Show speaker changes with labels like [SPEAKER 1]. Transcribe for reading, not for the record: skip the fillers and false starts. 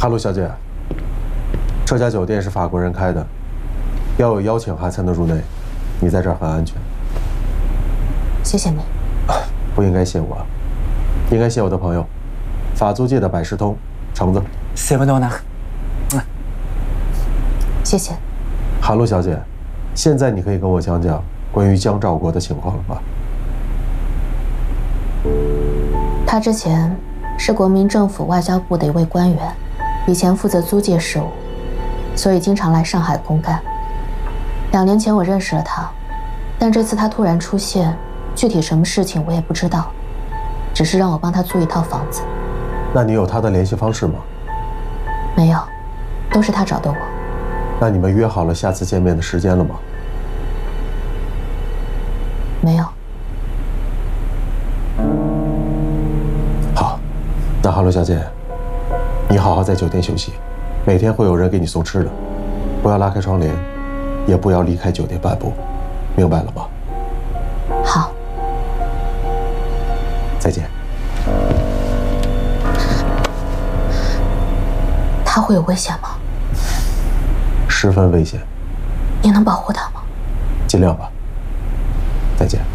[SPEAKER 1] 哈喽，小姐，这家酒店是法国人开的，要有邀请函才能入内，你在这儿很安全。
[SPEAKER 2] 谢谢你。
[SPEAKER 1] 不应该谢我，应该谢我的朋友，法租界的百事通橙子。
[SPEAKER 3] 谢不多呢。
[SPEAKER 2] 谢谢。
[SPEAKER 1] 哈喽，小姐，现在你可以跟我讲讲关于江兆国的情况了吧？
[SPEAKER 2] 他之前是国民政府外交部的一位官员，以前负责租界事务，所以经常来上海公干。2年前我认识了他，但这次他突然出现，具体什么事情我也不知道，只是让我帮他租一套房子。
[SPEAKER 1] 那你有他的联系方式吗？
[SPEAKER 2] 没有，都是他找的我。
[SPEAKER 1] 那你们约好了下次见面的时间了吗？
[SPEAKER 2] 没有。
[SPEAKER 1] 好，那哈喽，小姐，你好好在酒店休息，每天会有人给你送吃的，不要拉开窗帘，也不要离开酒店半步，明白了吗？
[SPEAKER 2] 好。
[SPEAKER 1] 再见。
[SPEAKER 2] 他会有危险吗？
[SPEAKER 1] 十分危险。
[SPEAKER 2] 你能保护他吗？
[SPEAKER 1] 尽量吧。再见。